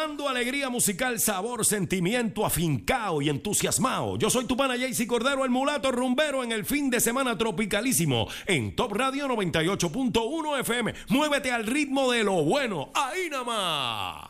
llevando alegría musical, sabor, sentimiento, afincao y entusiasmado. Yo soy tu pana Jaycee Cordero, el mulato rumbero, en el fin de semana tropicalísimo en Top Radio 98.1 FM. Muévete al ritmo de lo bueno. ¡Ahí nada más!